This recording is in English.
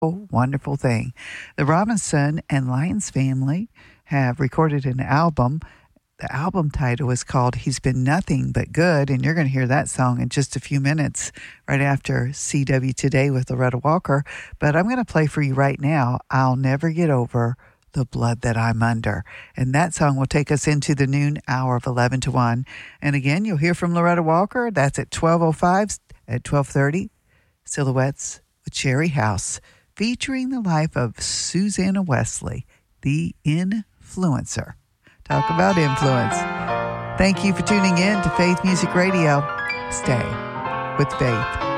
wonderful thing. The Robinson and Lyons family have recorded an album. The album title is called He's Been Nothing But Good, and you're going to hear that song in just a few minutes right after CW Today with Loretta Walker. But I'm going to play for you right now, I'll Never Get Over the Blood That I'm Under. And that song will take us into the noon hour of 11 to 1. And again, you'll hear from Loretta Walker. That's at 12:05, at 12:30, Silhouettes with Cherry House, featuring the life of Susanna Wesley, the influencer. Talk about influence. Thank you for tuning in to Faith Music Radio. Stay with faith.